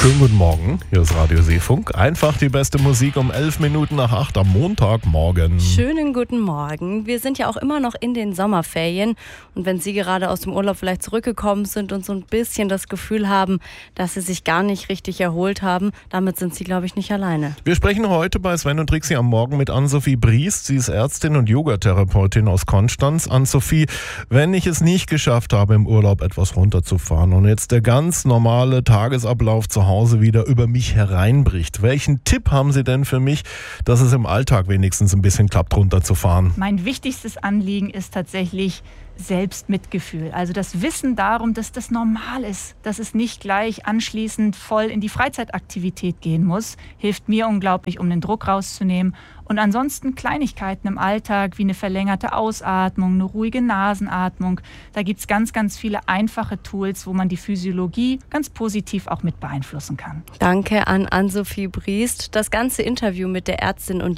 Schönen guten Morgen, hier ist Radio Seefunk. Einfach die beste Musik um 11 Minuten nach 8 am Montagmorgen. Schönen guten Morgen. Wir sind ja auch immer noch in den Sommerferien. Und wenn Sie gerade aus dem Urlaub vielleicht zurückgekommen sind und so ein bisschen das Gefühl haben, dass Sie sich gar nicht richtig erholt haben, damit sind Sie, glaube ich, nicht alleine. Wir sprechen heute bei Sven und Trixie am Morgen mit Ann-Sophie Briest. Sie ist Ärztin und Yogatherapeutin aus Konstanz. Ann-Sophie, wenn ich es nicht geschafft habe, im Urlaub etwas runterzufahren und jetzt der ganz normale Tagesablauf zu Hause wieder über mich hereinbricht, welchen Tipp haben Sie denn für mich, dass es im Alltag wenigstens ein bisschen klappt, runterzufahren? Mein wichtigstes Anliegen ist tatsächlich Selbstmitgefühl. Also das Wissen darum, dass das normal ist, dass es nicht gleich anschließend voll in die Freizeitaktivität gehen muss, hilft mir unglaublich, um den Druck rauszunehmen. Und ansonsten Kleinigkeiten im Alltag wie eine verlängerte Ausatmung, eine ruhige Nasenatmung. Da gibt es ganz, ganz viele einfache Tools, wo man die Physiologie ganz positiv auch mit beeinflussen kann. Danke an Ann-Sophie Briest. Das ganze Interview mit der Ärztin und